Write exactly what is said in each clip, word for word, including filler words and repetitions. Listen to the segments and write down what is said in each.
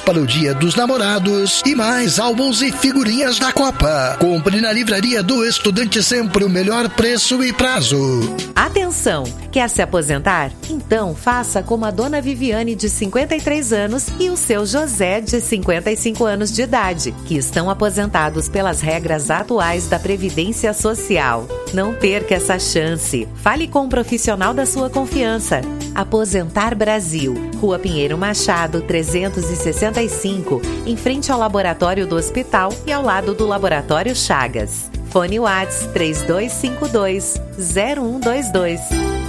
para o Dia dos Namorados e mais álbuns e figurinhas da Copa. Compre na Livraria do Estudante sempre o melhor preço e prazo. Atenção! Quer se aposentar? Então faça como a dona Viviane, de cinquenta e três anos, e o seu José, de cinquenta e cinco anos de idade, que estão aposentados pelas regras atuais da Previdência Social. Não perca essa chance. Fale com um profissional da sua confiança. Aposentar Brasil, Rua Pinheiro Machado, trezentos e sessenta e cinco, em frente ao laboratório do hospital e ao lado do Laboratório Chagas. Fone WhatsApp três dois cinco dois, zero um dois dois.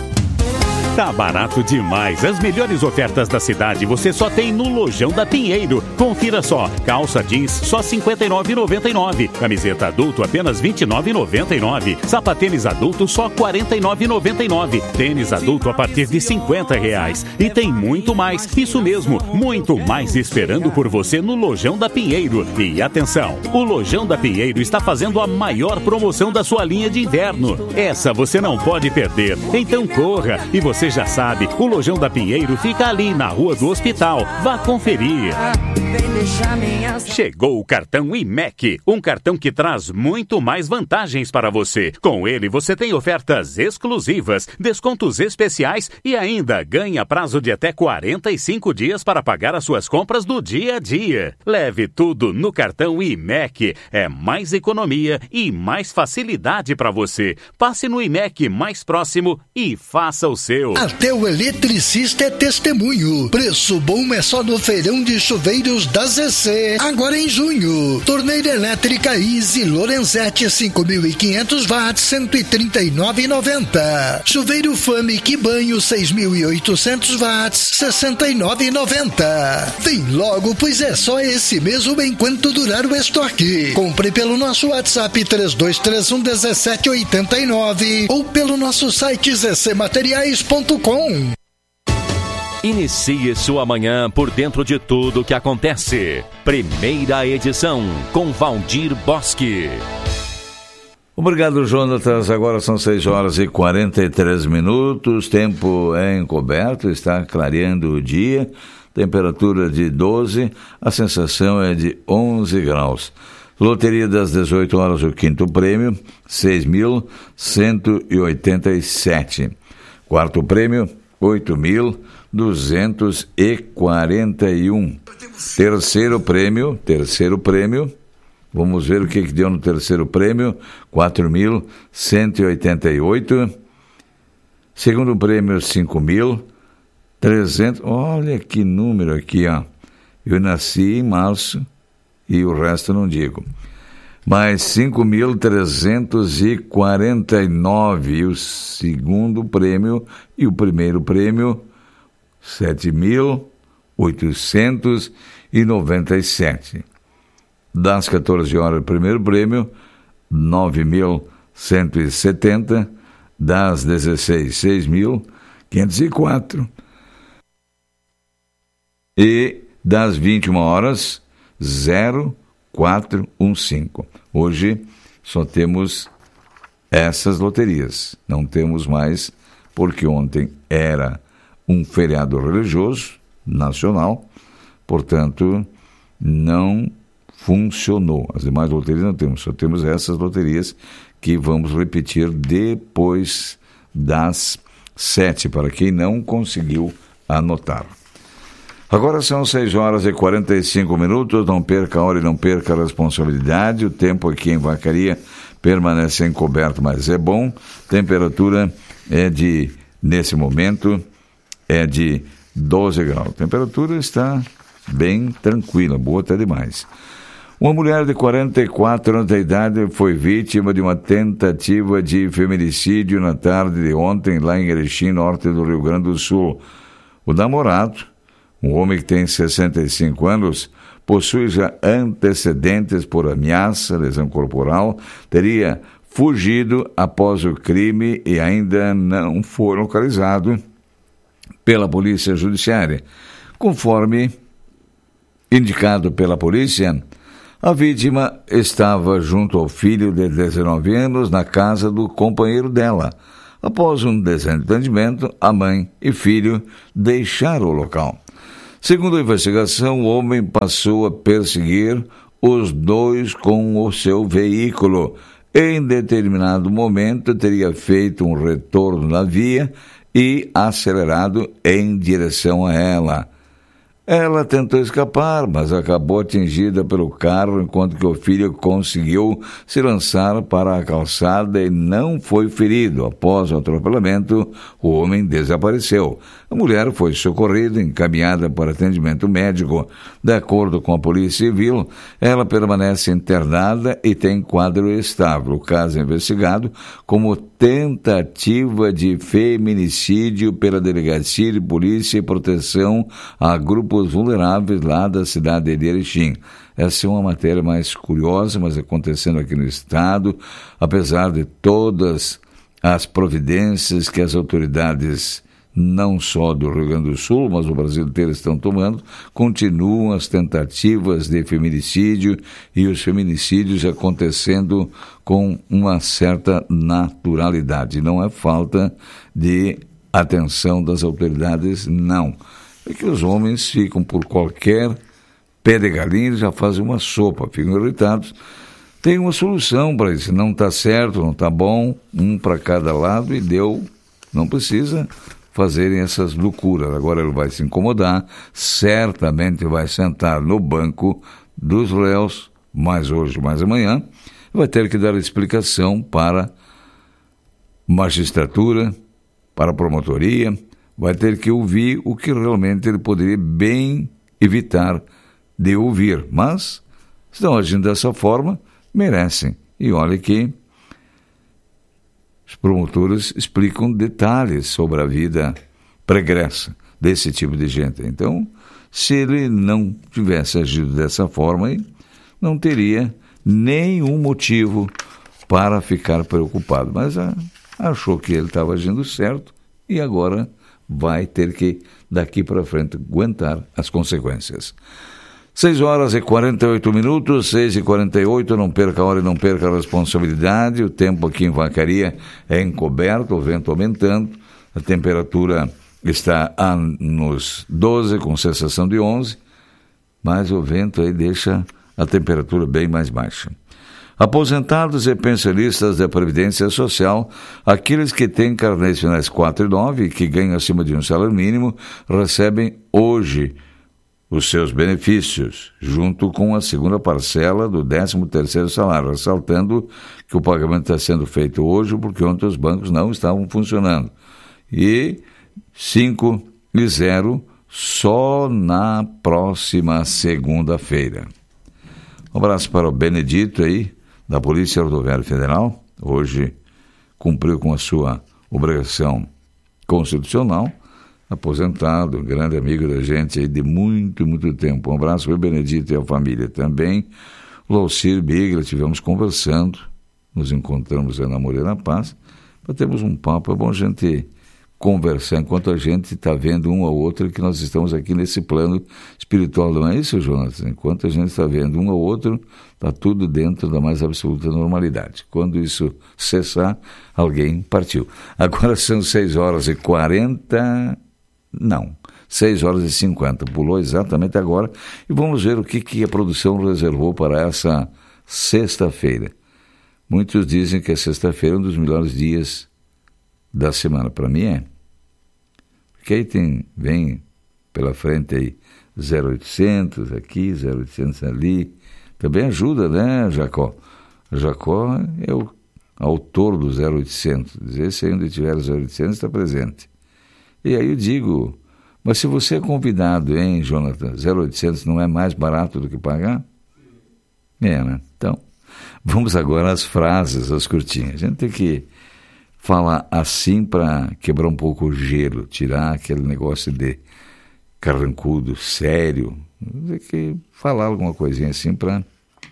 Tá barato demais. As melhores ofertas da cidade você só tem no Lojão da Pinheiro. Confira só. Calça jeans só cinquenta e nove reais e noventa e nove centavos. Camiseta adulto apenas vinte e nove reais e noventa e nove centavos. Sapatênis adulto só quarenta e nove reais e noventa e nove centavos. Tênis adulto a partir de cinquenta reais. E tem muito mais. Isso mesmo, muito mais esperando por você no Lojão da Pinheiro. E atenção, o Lojão da Pinheiro está fazendo a maior promoção da sua linha de inverno. Essa você não pode perder. Então corra. E você Você já sabe, o Lojão da Pinheiro fica ali na Rua do Hospital. Vá conferir. Chegou o cartão I M E C, um cartão que traz muito mais vantagens para você. Com ele você tem ofertas exclusivas, descontos especiais e ainda ganha prazo de até quarenta e cinco dias para pagar as suas compras do dia a dia. Leve tudo no cartão I M E C. É mais economia e mais facilidade para você. Passe no I M E C mais próximo e faça o seu. Até o eletricista é testemunho. Preço bom é só no feirão de chuveiros da Z C. Agora em junho. Torneira elétrica Easy Lorenzetti cinco mil e quinhentos watts, cento e trinta e nove reais e noventa centavos. Chuveiro Famic Banho seis mil e oitocentos watts, sessenta e nove reais e noventa centavos. Vem logo, pois é só esse mesmo enquanto durar o estoque. Compre pelo nosso WhatsApp três dois três um, um sete oito nove ou pelo nosso site z c materiais ponto com. Inicie sua manhã por dentro de tudo que acontece. Primeira edição, com Valdir Bosque. Obrigado, Jonatas. Agora são seis horas e quarenta e três minutos. Tempo é encoberto, está clareando o dia. Temperatura de doze, a sensação é de onze graus. Loteria das dezoito horas, o quinto prêmio, seis mil cento e oitenta e sete. Quarto prêmio, oito mil duzentos e quarenta e um. Terceiro prêmio, terceiro prêmio, vamos ver o que, que deu no terceiro prêmio, quatro mil cento e oitenta e oito. Segundo prêmio, cinco mil trezentos. Olha que número aqui, ó. Eu nasci em março e o resto não digo. Mais cinco mil trezentos e quarenta e nove, e o segundo prêmio, e o primeiro prêmio, sete mil oitocentos e noventa e sete. Das quatorze horas, o primeiro prêmio, nove mil cento e setenta, das dezesseis, seis mil quinhentos e quatro. E das vinte e uma horas, zero quatro um cinco. Hoje só temos essas loterias, não temos mais, porque ontem era um feriado religioso nacional, portanto não funcionou. As demais loterias não temos, só temos essas loterias que vamos repetir depois das sete, para quem não conseguiu anotar. Agora são seis horas e quarenta e cinco minutos, não perca a hora e não perca a responsabilidade. O tempo aqui em Vacaria permanece encoberto, mas é bom. Temperatura é de, nesse momento, é de doze graus. A temperatura está bem tranquila, boa até demais. Uma mulher de quarenta e quatro anos de idade foi vítima de uma tentativa de feminicídio na tarde de ontem, lá em Erechim, norte do Rio Grande do Sul. O namorado, um homem que tem sessenta e cinco anos, possui já antecedentes por ameaça, lesão corporal, teria fugido após o crime e ainda não foi localizado pela Polícia Judiciária. Conforme indicado pela polícia, a vítima estava junto ao filho de dezenove anos na casa do companheiro dela. Após um desentendimento, a mãe e filho deixaram o local. Segundo a investigação, o homem passou a perseguir os dois com o seu veículo. Em determinado momento, teria feito um retorno na via e acelerado em direção a ela. Ela tentou escapar, mas acabou atingida pelo carro, enquanto que o filho conseguiu se lançar para a calçada e não foi ferido. Após o atropelamento, o homem desapareceu. A mulher foi socorrida e encaminhada para atendimento médico. De acordo com a Polícia Civil, ela permanece internada e tem quadro estável. O caso é investigado como tentativa de feminicídio pela Delegacia de Polícia e Proteção a grupos vulneráveis lá da cidade de Erechim. Essa é uma matéria mais curiosa, mas acontecendo aqui no estado, apesar de todas as providências que as autoridades, não só do Rio Grande do Sul, mas do Brasil inteiro estão tomando, continuam as tentativas de feminicídio e os feminicídios acontecendo com uma certa naturalidade. Não é falta de atenção das autoridades, não. É que os homens ficam por qualquer pé de galinha, eles já fazem uma sopa, ficam irritados. Tem uma solução para isso, não está certo, não está bom, um para cada lado e deu, não precisa fazerem essas loucuras. Agora ele vai se incomodar, certamente vai sentar no banco dos réus, mais hoje, mais amanhã, vai ter que dar explicação para magistratura, para a promotoria, vai ter que ouvir o que realmente ele poderia bem evitar de ouvir. Mas, estão agindo dessa forma, merecem. E olha que os promotores explicam detalhes sobre a vida pregressa desse tipo de gente. Então, se ele não tivesse agido dessa forma, não teria nenhum motivo para ficar preocupado. Mas ah, achou que ele estava agindo certo e agora vai ter que, daqui para frente, aguentar as consequências. seis horas e quarenta e oito minutos, seis e quarenta e oito, não perca a hora e não perca a responsabilidade. O tempo aqui em Vacaria é encoberto, o vento aumentando, a temperatura está a, nos doze, com sensação de onze, mas o vento aí deixa a temperatura bem mais baixa. Aposentados e pensionistas da Previdência Social, aqueles que têm carnês finais quatro e nove e que ganham acima de um salário mínimo, recebem hoje os seus benefícios, junto com a segunda parcela do décimo terceiro salário, ressaltando que o pagamento está sendo feito hoje porque ontem os bancos não estavam funcionando. E cinco e zero só na próxima segunda-feira. Um abraço para o Benedito aí, da Polícia Rodoviária Federal, hoje cumpriu com a sua obrigação constitucional, aposentado, grande amigo da gente aí de muito, muito tempo. Um abraço para o Benedito e a família também. O Laucir Bigler, estivemos conversando, nos encontramos na Moreira Paz, para termos um papo, é bom a gente conversar enquanto a gente está vendo um ao outro, que nós estamos aqui nesse plano espiritual, não é isso, Jonas? Enquanto a gente está vendo um ao outro, está tudo dentro da mais absoluta normalidade. Quando isso cessar, alguém partiu. Agora são seis horas e quarenta, não, seis horas e cinquenta, pulou exatamente agora, e vamos ver o que, que a produção reservou para essa sexta-feira. Muitos dizem que a sexta-feira é um dos melhores dias da semana. Para mim é. Porque aí tem, vem pela frente aí zero oitocentos aqui, zero oitocentos ali. Também ajuda, né, Jacó? Jacó é o autor do zero oitocentos. Dizer, se ainda tiver zero oitocentos, está presente. E aí eu digo, mas se você é convidado, hein, Jonathan, zero oitocentos não é mais barato do que pagar? É, né? Então, vamos agora às frases, às curtinhas. A gente tem que falar assim para quebrar um pouco o gelo, tirar aquele negócio de carrancudo, sério. Tem que falar alguma coisinha assim para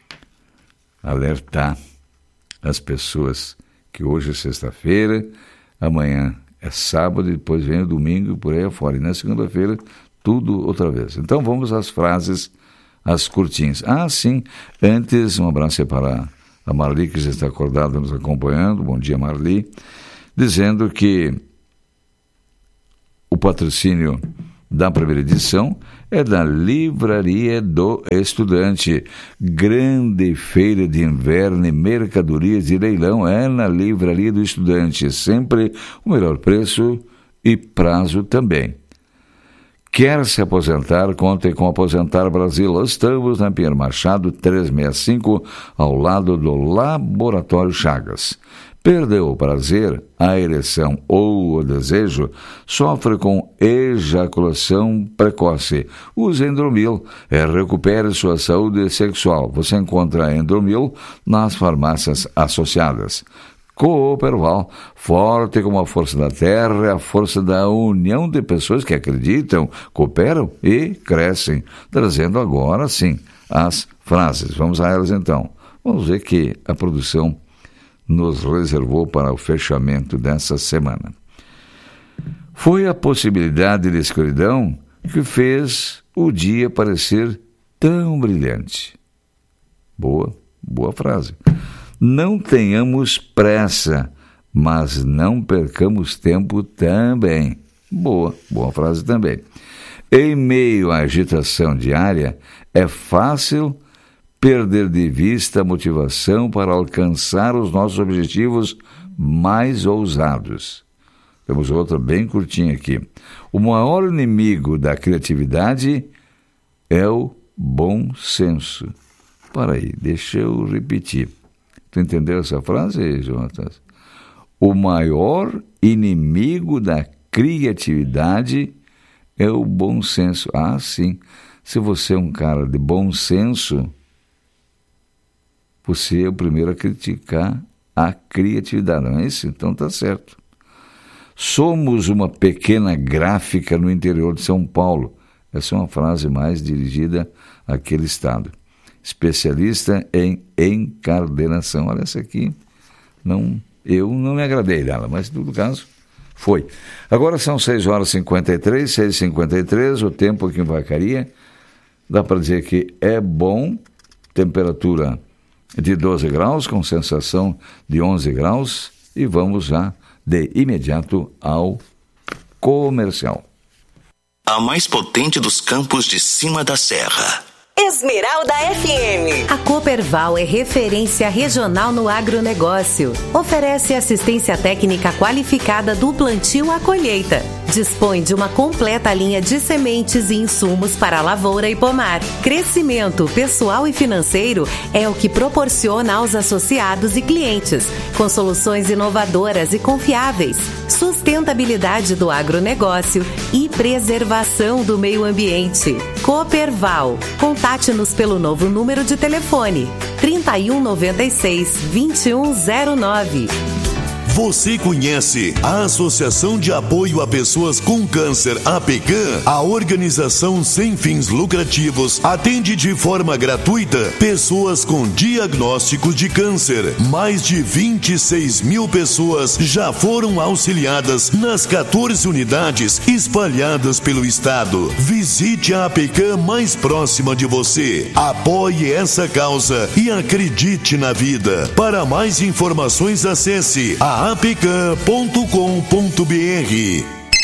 alertar as pessoas que hoje é sexta-feira, amanhã é sábado, e depois vem o domingo e por aí afora. E na segunda-feira, tudo outra vez. Então vamos às frases, às curtinhas. Ah, sim, antes, um abraço para a Marli, que já está acordada nos acompanhando. Bom dia, Marli. Dizendo que o patrocínio da primeira edição é da Livraria do Estudante. Grande feira de inverno e mercadorias de leilão é na Livraria do Estudante. Sempre o melhor preço e prazo também. Quer se aposentar? Conte com Aposentar Brasil. Estamos na Pinheiro Machado trezentos e sessenta e cinco, ao lado do Laboratório Chagas. Perdeu o prazer, a ereção ou o desejo? Sofre com ejaculação precoce? Use Endromil e recupere sua saúde sexual. Você encontra Endromil nas farmácias associadas. Cooperval, forte como a força da terra, a força da união de pessoas que acreditam, cooperam e crescem. Trazendo agora, sim, as frases. Vamos a elas então. Vamos ver que a produção nos reservou para o fechamento dessa semana. Foi a possibilidade de escuridão que fez o dia parecer tão brilhante. Boa, boa frase. Não tenhamos pressa, mas não percamos tempo também. Boa, boa frase também. Em meio à agitação diária, é fácil perder de vista a motivação para alcançar os nossos objetivos mais ousados. Temos outra bem curtinha aqui. O maior inimigo da criatividade é o bom senso. Para aí, deixa eu repetir. Tu entendeu essa frase, Jonatas? O maior inimigo da criatividade é o bom senso. Ah, sim. Se você é um cara de bom senso, você é o primeiro a criticar a criatividade, não é isso? Então tá certo. Somos uma pequena gráfica no interior de São Paulo. Essa é uma frase mais dirigida àquele estado. Especialista em encardenação. Olha, essa aqui, não, eu não me agradei dela, mas em todo caso, foi. Agora são seis horas e cinquenta e três, seis e cinquenta e três, o tempo aqui em Vacaria, dá para dizer que é bom, temperatura de doze graus, com sensação de onze graus, e vamos já de imediato ao comercial. A mais potente dos campos de cima da serra. Esmeralda F M. A Cooperval é referência regional no agronegócio. Oferece assistência técnica qualificada do plantio à colheita. Dispõe de uma completa linha de sementes e insumos para lavoura e pomar. Crescimento pessoal e financeiro é o que proporciona aos associados e clientes, com soluções inovadoras e confiáveis, sustentabilidade do agronegócio e preservação do meio ambiente. Cooperval. Contate-nos pelo novo número de telefone trinta e um, noventa e seis, vinte e um zero nove. Você conhece a Associação de Apoio a Pessoas com Câncer, A P C A M? A organização sem fins lucrativos atende de forma gratuita pessoas com diagnósticos de câncer. Mais de vinte e seis mil pessoas já foram auxiliadas nas quatorze unidades espalhadas pelo estado. Visite a A P C A M mais próxima de você. Apoie essa causa e acredite na vida. Para mais informações, acesse a apcam ponto com ponto br.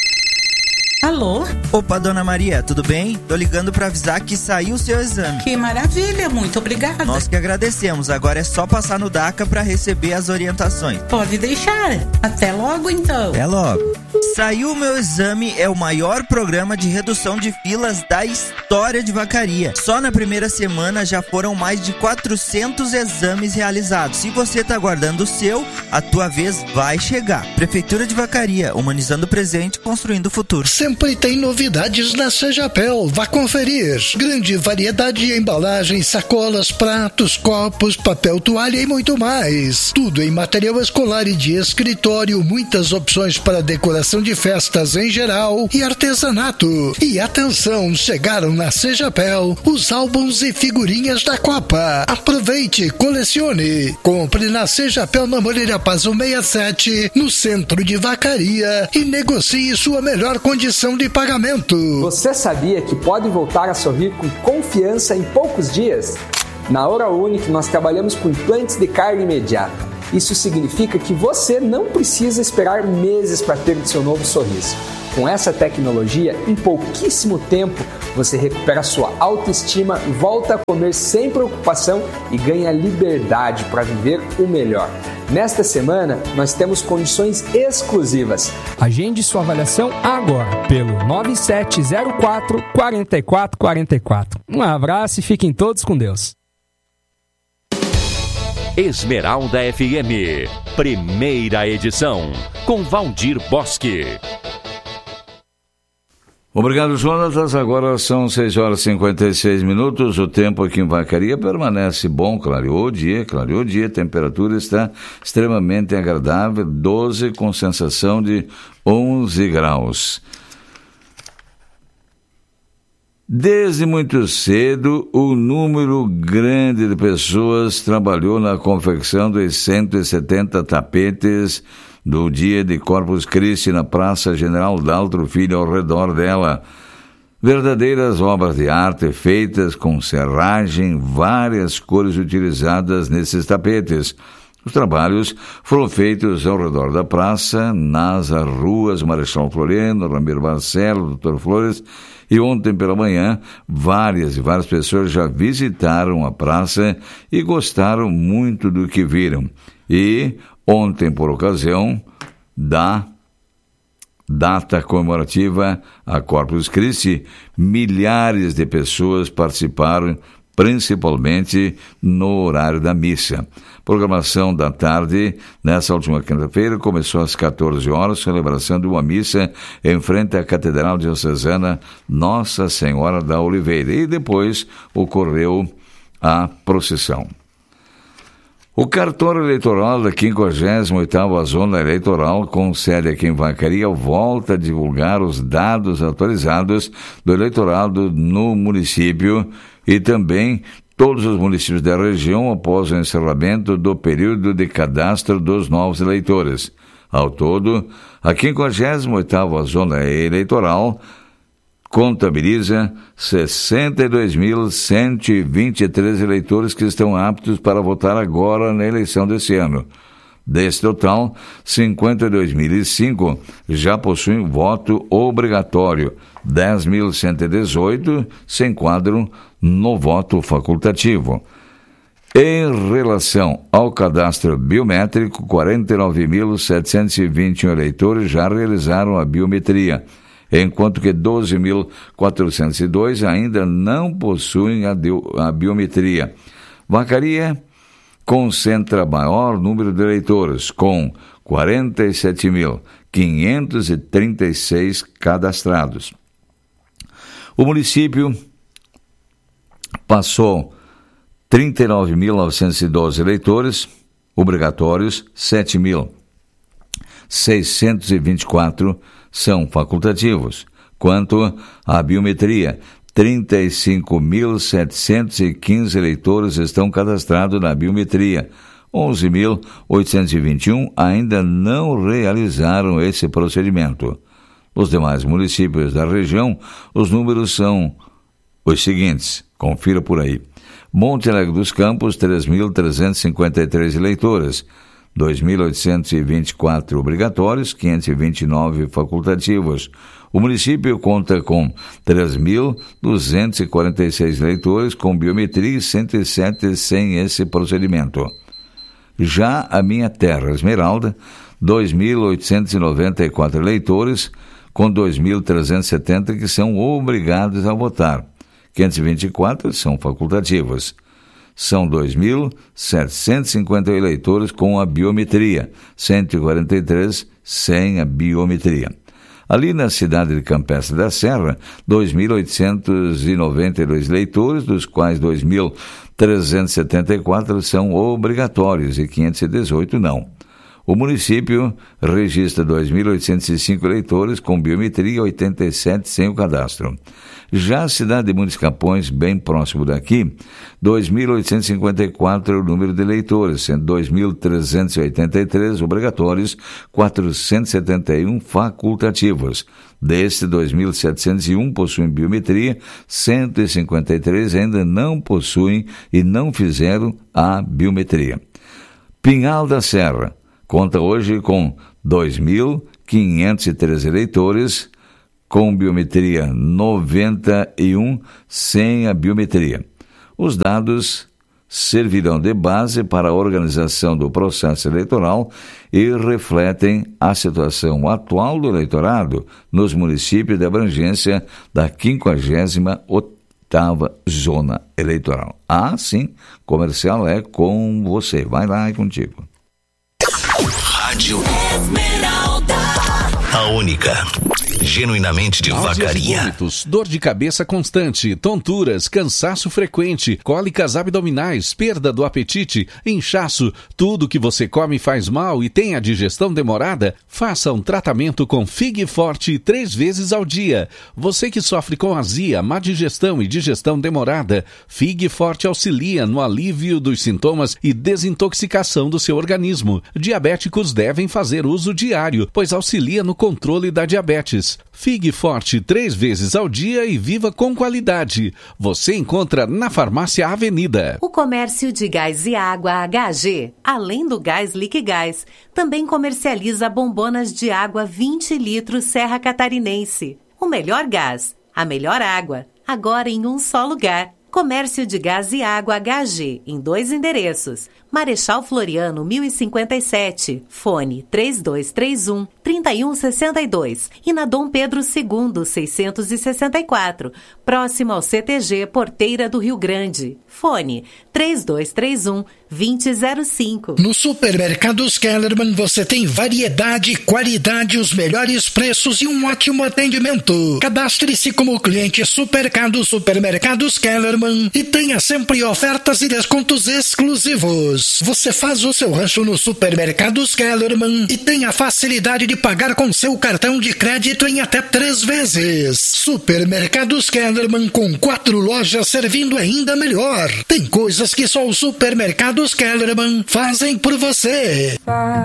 Alô? Opa, dona Maria, tudo bem? Tô ligando pra avisar que saiu o seu exame. Que maravilha, muito obrigada. Nós que agradecemos, agora é só passar no DACA pra receber as orientações. Pode deixar, até logo então. Até logo. Saiu o meu exame, é o maior programa de redução de filas da história de Vacaria. Só na primeira semana já foram mais de quatrocentos exames realizados. Se você tá aguardando o seu, a tua vez vai chegar. Prefeitura de Vacaria, humanizando o presente, construindo o futuro. Sempre tem novidades na Sejapel, vá conferir. Grande variedade de embalagens, sacolas, pratos, copos, papel toalha e muito mais. Tudo em material escolar e de escritório, muitas opções para decoração de festas em geral e artesanato. E atenção, chegaram na Sejapel os álbuns e figurinhas da Copa. Aproveite, colecione. Compre na Sejapel na Moreira Paz cento e sessenta e sete, no centro de Vacaria, e negocie sua melhor condição de pagamento. Você sabia que pode voltar a sorrir com confiança em poucos dias? Na Hora Unique nós trabalhamos com implantes de carne imediata. Isso significa que você não precisa esperar meses para ter o seu novo sorriso. Com essa tecnologia, em pouquíssimo tempo, você recupera sua autoestima, volta a comer sem preocupação e ganha liberdade para viver o melhor. Nesta semana, nós temos condições exclusivas. Agende sua avaliação agora pelo nove sete zero quatro, quatro quatro quatro quatro. Um abraço e fiquem todos com Deus. Esmeralda F M, primeira edição, com Valdir Bosque. Obrigado, Jonatas. Agora são seis horas e cinquenta e seis minutos. O tempo aqui em Vacaria permanece bom, clareou o dia, clareou o dia. A temperatura está extremamente agradável, doze com sensação de onze graus. Desde muito cedo, o número grande de pessoas trabalhou na confecção dos cento e setenta tapetes do dia de Corpus Christi na Praça General Daltro Filho ao redor dela. Verdadeiras obras de arte feitas com serragem, várias cores utilizadas nesses tapetes. Os trabalhos foram feitos ao redor da praça, nas ruas Marechal Floriano, Ramiro Barcelo, doutor Flores, e ontem pela manhã, várias e várias pessoas já visitaram a praça e gostaram muito do que viram. E ontem, por ocasião da data comemorativa a Corpus Christi, milhares de pessoas participaram, principalmente no horário da missa. Programação da tarde, nessa última quinta-feira, começou às quatorze horas, celebração de uma missa em frente à Catedral Diocesana Nossa Senhora da Oliveira. E depois ocorreu a procissão. O cartório eleitoral da quinquagésima oitava Zona Eleitoral, com sede aqui em Vacaria, volta a divulgar os dados atualizados do eleitorado no município e também todos os municípios da região após o encerramento do período de cadastro dos novos eleitores. Ao todo, a quinquagésima oitava Zona Eleitoral contabiliza sessenta e dois mil cento e vinte e três eleitores que estão aptos para votar agora na eleição desse ano. Desse total, cinquenta e dois mil e cinco já possuem voto obrigatório, dez mil cento e dezoito se enquadram no voto facultativo. Em relação ao cadastro biométrico, quarenta e nove mil setecentos e vinte e um eleitores já realizaram a biometria, enquanto que doze mil quatrocentos e dois ainda não possuem a, dio- a biometria. Vacaria concentra maior número de eleitores, com quarenta e sete mil quinhentos e trinta e seis cadastrados. O município passou trinta e nove mil novecentos e doze eleitores obrigatórios, sete mil seiscentos e vinte e quatro são facultativos. Quanto à biometria, trinta e cinco mil setecentos e quinze eleitores estão cadastrados na biometria. onze mil oitocentos e vinte e um ainda não realizaram esse procedimento. Nos demais municípios da região, os números são os seguintes. Confira por aí. Monte Alegre dos Campos, três mil trezentos e cinquenta e três eleitores. dois mil oitocentos e vinte e quatro obrigatórios, quinhentos e vinte e nove facultativos. O município conta com três mil duzentos e quarenta e seis eleitores com biometria e cento e sete sem esse procedimento. Já a minha terra, Esmeralda, dois mil oitocentos e noventa e quatro eleitores com dois mil trezentos e setenta que são obrigados a votar. quinhentos e vinte e quatro são facultativos. São dois mil setecentos e cinquenta eleitores com a biometria, cento e quarenta e três sem a biometria. Ali na cidade de Campestre da Serra, dois mil oitocentos e noventa e dois eleitores, dos quais dois mil trezentos e setenta e quatro são obrigatórios e quinhentos e dezoito não. O município registra dois mil oitocentos e cinco eleitores com biometria e oitenta e sete sem o cadastro. Já a cidade de Muitos Capões, bem próximo daqui, dois mil oitocentos e cinquenta e quatro é o número de eleitores, sendo dois mil trezentos e oitenta e três obrigatórios, quatrocentos e setenta e um facultativos. Deste, dois mil setecentos e um possuem biometria, cento e cinquenta e três ainda não possuem e não fizeram a biometria. Pinhal da Serra conta hoje com dois mil quinhentos e três eleitores com biometria, noventa e um sem a biometria. Os dados servirão de base para a organização do processo eleitoral e refletem a situação atual do eleitorado nos municípios de abrangência da quinquagésima oitava Zona Eleitoral. Ah, sim, comercial é com você. Vai lá, é contigo. Rádio Esmeralda, a única. Genuinamente de vacaria. Vômitos, dor de cabeça constante, tonturas, cansaço frequente, cólicas abdominais, perda do apetite, inchaço, tudo que você come faz mal e tem a digestão demorada? Faça um tratamento com Fig Forte três vezes ao dia. Você que sofre com azia, má digestão e digestão demorada, Fig Forte auxilia no alívio dos sintomas e desintoxicação do seu organismo. Diabéticos devem fazer uso diário, pois auxilia no controle da diabetes. Fig Forte três vezes ao dia e viva com qualidade. Você encontra na Farmácia Avenida. O comércio de gás e água H G, além do gás Liquigás, também comercializa bombonas de água vinte litros Serra Catarinense. O melhor gás, a melhor água, agora em um só lugar. Comércio de gás e água H G, em dois endereços. Marechal Floriano, mil e cinquenta e sete, fone três dois três um, três um seis dois. E na Dom Pedro segundo, seiscentos e sessenta e quatro, próximo ao C T G Porteira do Rio Grande. Fone três dois três um, dois zero zero cinco. No Supermercados Kellerman você tem variedade, qualidade, os melhores preços e um ótimo atendimento. Cadastre-se como cliente Supermercados Supermercados Kellerman e tenha sempre ofertas e descontos exclusivos. Você faz o seu rancho no Supermercados Kellerman e tem a facilidade de pagar com seu cartão de crédito em até três vezes. Supermercados Kellerman, com quatro lojas servindo ainda melhor. Tem coisas que só os Supermercados Kellerman fazem por você.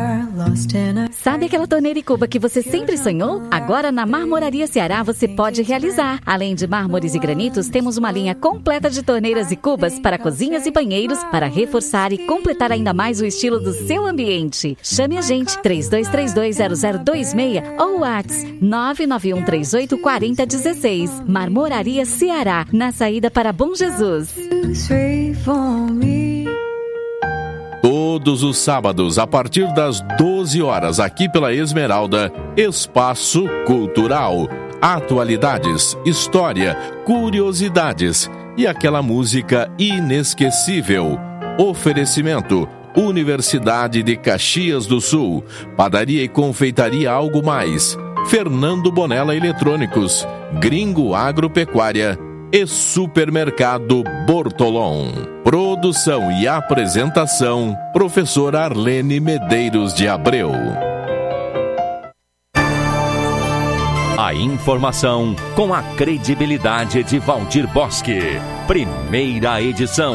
Sabe aquela torneira e cuba que você sempre sonhou? Agora na Marmoraria Ceará você pode realizar. Além de mármores e granitos, temos uma linha completa de torneiras e cubas para cozinhas e banheiros para reforçar e completar ainda mais o estilo do seu ambiente. Chame a gente três dois três dois zero zero dois seis ou WhatsApp nove nove um três oito quatro zero um seis. Marmoraria Ceará, na saída para Bom Jesus. Todos os sábados, a partir das doze horas, aqui pela Esmeralda, Espaço Cultural. Atualidades, história, curiosidades e aquela música inesquecível. Oferecimento: Universidade de Caxias do Sul, Padaria e Confeitaria Algo Mais, Fernando Bonella Eletrônicos, Gringo Agropecuária e Supermercado Bortolom. Produção e apresentação: Professora Arlene Medeiros de Abreu. A informação com a credibilidade de Valdir Bosque. Primeira edição.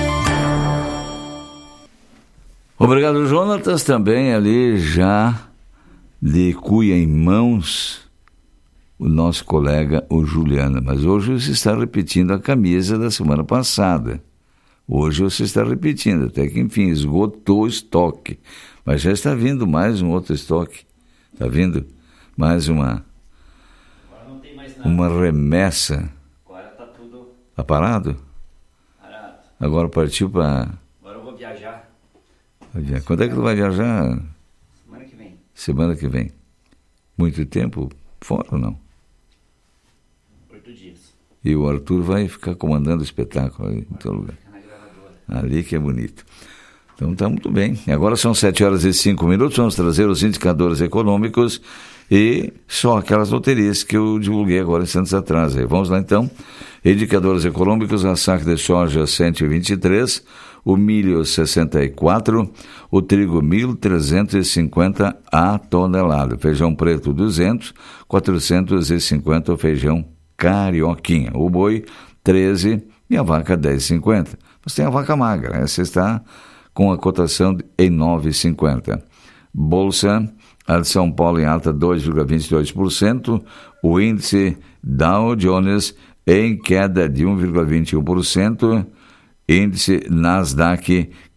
Obrigado, Jonatas. Também ali já de cuia em mãos o nosso colega, o Juliano. Mas hoje você está repetindo a camisa da semana passada. Hoje você está repetindo, até que enfim, esgotou o estoque. Mas já está vindo mais um outro estoque. Está vindo mais uma, uma remessa. Agora está tudo... Está parado? Parado. Agora partiu para... Agora eu vou viajar. Quando é que tu vai viajar? Semana que vem. Semana que vem. Muito tempo fora ou não? Oito dias. E o Arthur vai ficar comandando o espetáculo ali em teu lugar. Ali que é bonito. Então tá muito bem. Agora são sete horas e cinco minutos. Vamos trazer os indicadores econômicos e só aquelas loterias que eu divulguei agora instantes atrás. Vamos lá então. Indicadores econômicos: a saca de soja cento e vinte e três, o milho sessenta e quatro, o trigo mil trezentos e cinquenta a tonelada, feijão preto duzentos, quatrocentos e cinquenta o feijão carioquinha, o boi treze e a vaca dez e cinquenta. Mas tem a vaca magra, essa está com a cotação em nove e cinquenta. Bolsa, a de São Paulo em alta dois vírgula vinte e dois por cento, o índice Dow Jones em queda de um vírgula vinte e um por cento, índice Nasdaq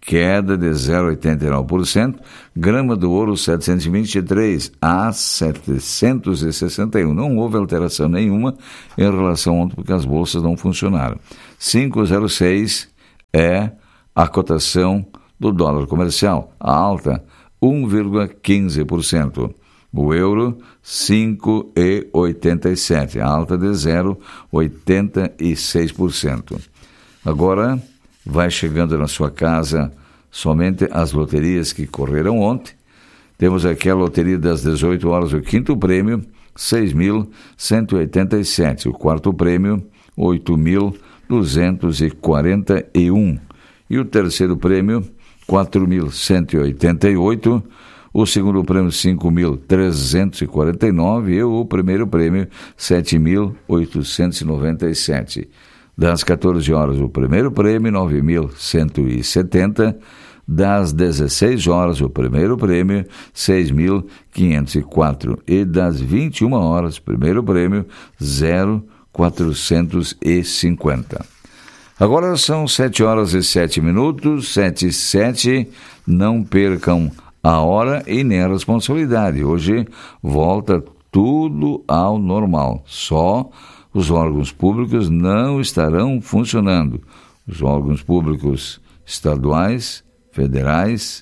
queda de zero vírgula oitenta e nove por cento. Grama do ouro setecentos e vinte e três a setecentos e sessenta e um. Não houve alteração nenhuma em relação a ontem, porque as bolsas não funcionaram. cinco vírgula zero seis é a cotação do dólar comercial, a alta um vírgula quinze por cento. O euro cinco vírgula oitenta e sete, a alta de zero vírgula oitenta e seis por cento. Agora vai chegando na sua casa somente as loterias que correram ontem. Temos aqui a loteria das dezoito horas, o quinto prêmio, seis mil cento e oitenta e sete. O quarto prêmio, oito mil duzentos e quarenta e um. E o terceiro prêmio, quatro mil cento e oitenta e oito. O segundo prêmio, cinco mil trezentos e quarenta e nove. E o primeiro prêmio, sete mil oitocentos e noventa e sete. Das quatorze horas, o primeiro prêmio, nove mil cento e setenta. Das dezesseis horas, o primeiro prêmio, seis mil quinhentos e quatro. E das vinte e uma horas, primeiro prêmio, zero mil quatrocentos e cinquenta. Agora são sete horas e sete minutos, sete e sete. Não percam a hora e nem a responsabilidade. Hoje volta tudo ao normal. Só os órgãos públicos não estarão funcionando. Os órgãos públicos estaduais, federais,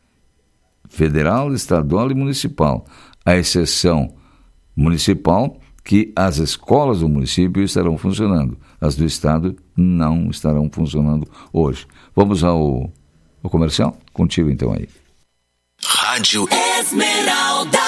federal, estadual e municipal. A exceção municipal, que as escolas do município estarão funcionando. As do estado não estarão funcionando hoje. Vamos ao, ao comercial? Contigo então aí. Rádio Esmeralda,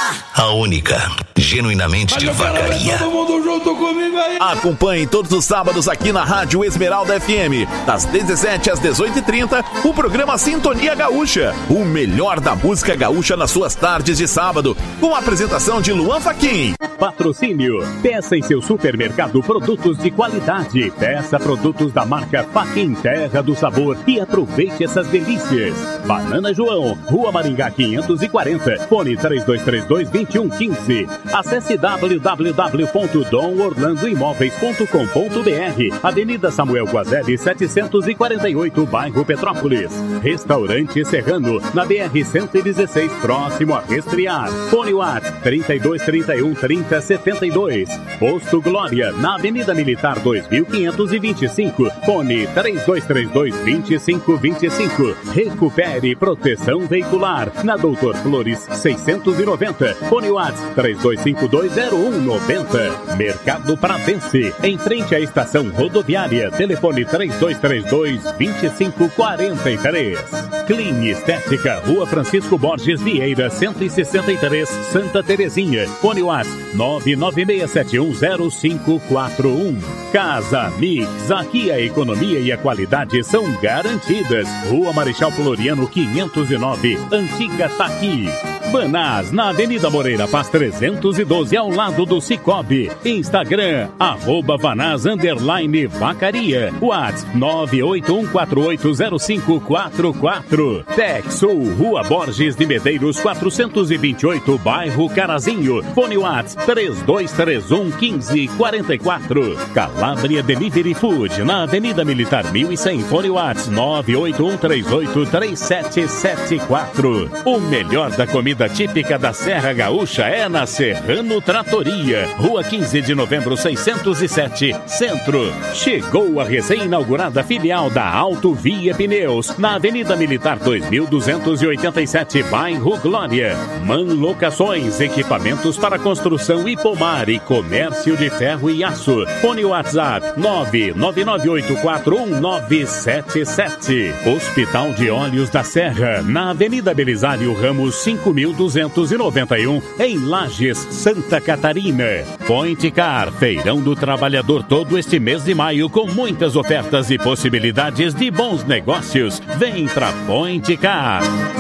a única, genuinamente de Vacaria. Todo mundo junto comigo aí. Acompanhe todos os sábados aqui na Rádio Esmeralda F M, das dezessete às dezoito e trinta, o programa Sintonia Gaúcha, o melhor da música gaúcha nas suas tardes de sábado, com a apresentação de Luan Fachin. Patrocínio. Peça em seu supermercado produtos de qualidade. Peça produtos da marca Fachin, Terra do Sabor, e aproveite essas delícias. Banana João, Rua Maringá quinhentos e quarenta, fone três dois três dois, dois um um cinco. Acesse w w w ponto dom orlando imóveis ponto com ponto b r. Avenida Samuel Guazelli setecentos e quarenta e oito, bairro Petrópolis. Restaurante Serrano, na B R cento e dezesseis, próximo a Restrear. Fone WhatsApp trinta e dois, trinta e um, trinta, setenta e dois. Posto Glória, na Avenida Militar dois mil quinhentos e vinte e cinco. Fone três dois três dois, dois cinco dois cinco. Recupere proteção veicular, na Doutor Flores seiscentos e noventa. Fone WhatsApp três dois cinco dois, zero um nove zero. Mercado Pratense, em frente à estação rodoviária. Telefone três dois três dois, dois cinco quatro três. Clean Estética, Rua Francisco Borges Vieira, cento e sessenta e três, Santa Terezinha. Fone WhatsApp nove nove seis sete um, zero cinco quatro um. Casa Mix, aqui a economia e a qualidade são garantidas. Rua Marechal Floriano quinhentos e nove, Antiga Taqui. Banás, na Avenida Moreira Paz trezentos e doze, ao lado do Cicobi. Instagram, arroba Vanaz, underline Vacaria. WhatsApp nove oito um quatro oito zero cinco quatro quatro. Texul, Rua Borges de Medeiros quatrocentos e vinte e oito, bairro Carazinho. Fone WhatsApp três dois três um, um cinco quatro quatro. Calabria Delivery Food, na Avenida Militar mil e cem. Fone WhatsApp nove oito um três oito três sete sete quatro. O melhor da comida típica da Serra Gaúcha é na Serrano Tratoria, Rua quinze de novembro seiscentos e sete, Centro. Chegou a recém-inaugurada filial da Auto Via Pneus, na Avenida Militar dois mil duzentos e oitenta e sete, bairro Glória. Man Locações, equipamentos para construção e pomar e comércio de ferro e aço. Fone WhatsApp nove nove nove oito quatro um nove sete sete. Hospital de Olhos da Serra, na Avenida Belisário Ramos cinco mil duzentos e noventa e um, em Lages, Santa Catarina. Point Car, feirão do trabalhador todo este mês de maio, com muitas ofertas e possibilidades de bons negócios. Vem pra Point Car.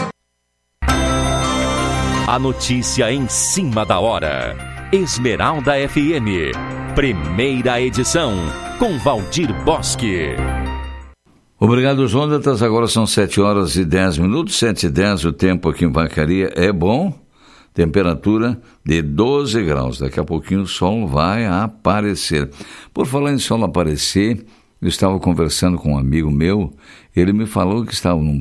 A notícia em cima da hora. Esmeralda F M, primeira edição, com Valdir Bosque. Obrigado, Jonatas. Agora são sete horas e dez minutos, sete e dez. O tempo aqui em Vacaria é bom. Temperatura de doze graus. Daqui a pouquinho o sol vai aparecer. Por falar em sol aparecer, eu estava conversando com um amigo meu, ele me falou que estava num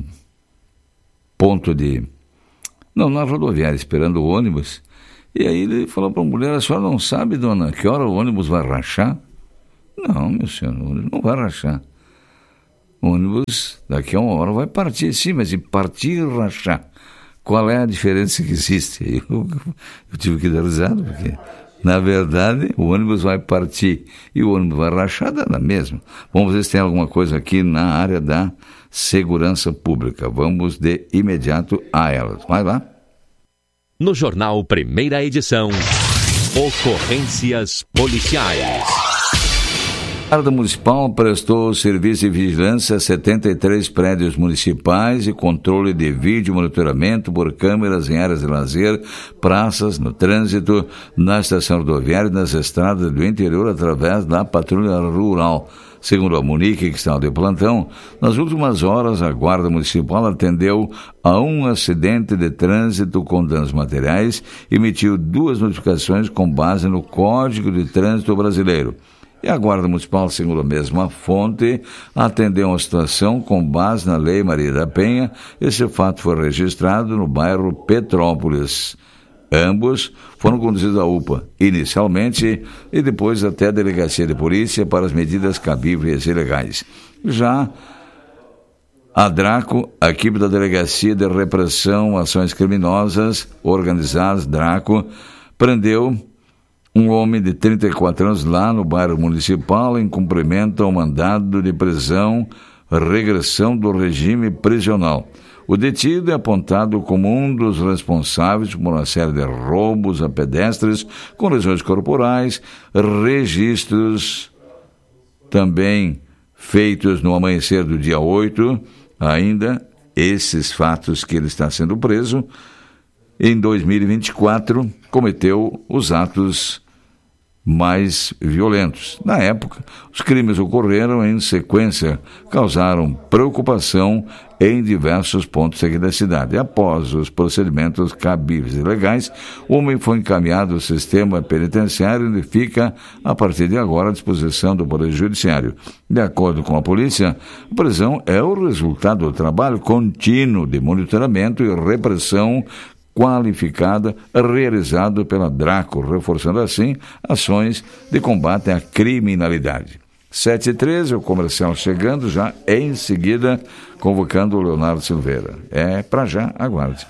ponto de... Não, na rodoviária, esperando o ônibus. E aí ele falou para a mulher, a senhora não sabe, dona, que hora o ônibus vai rachar? Não, meu senhor, o ônibus não vai rachar. O ônibus, daqui a uma hora, vai partir. Sim, mas de partir e rachar, qual é a diferença que existe? Eu, eu tive que dar risada, porque, na verdade, o ônibus vai partir e o ônibus vai rachar, dá na mesma. Vamos ver se tem alguma coisa aqui na área da segurança pública. Vamos de imediato a elas. Vai lá. No Jornal Primeira Edição, ocorrências policiais. A Guarda Municipal prestou serviço de vigilância a setenta e três prédios municipais e controle de vídeo monitoramento por câmeras em áreas de lazer, praças, no trânsito, na estação rodoviária e nas estradas do interior através da patrulha rural. Segundo a Monique, que estava de plantão, nas últimas horas a Guarda Municipal atendeu a um acidente de trânsito com danos materiais e emitiu duas notificações com base no Código de Trânsito Brasileiro. E a Guarda Municipal, segundo a mesma fonte, atendeu uma situação com base na Lei Maria da Penha. Esse fato foi registrado no bairro Petrópolis. Ambos foram conduzidos à U P A inicialmente e depois até a Delegacia de Polícia para as medidas cabíveis e legais. Já a DRACO, a equipe da Delegacia de Repressão Ações Criminosas Organizadas, DRACO, prendeu um homem de trinta e quatro anos lá no bairro municipal em cumprimento ao mandado de prisão, regressão do regime prisional. O detido é apontado como um dos responsáveis por uma série de roubos a pedestres com lesões corporais, registros também feitos no amanhecer do dia oito, ainda esses fatos que ele está sendo preso. Em dois mil e vinte e quatro, cometeu os atos mais violentos. Na época, os crimes ocorreram em sequência, causaram preocupação em diversos pontos aqui da cidade. Após os procedimentos cabíveis e legais, o homem foi encaminhado ao sistema penitenciário e fica, a partir de agora, à disposição do Poder Judiciário. De acordo com a polícia, a prisão é o resultado do trabalho contínuo de monitoramento e repressão qualificada realizado pela DRACO, reforçando assim ações de combate à criminalidade. sete e treze, o comercial chegando já em seguida, convocando o Leonardo Silveira. É para já, aguarde.